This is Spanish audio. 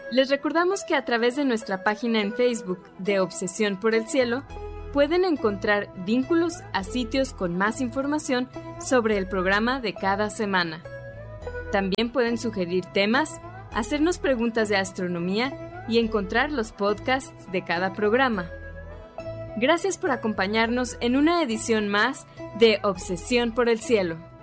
Les recordamos que a través de nuestra página en Facebook de Obsesión por el Cielo, pueden encontrar vínculos a sitios con más información sobre el programa de cada semana. También pueden sugerir temas, hacernos preguntas de astronomía y encontrar los podcasts de cada programa. Gracias por acompañarnos en una edición más de Obsesión por el Cielo.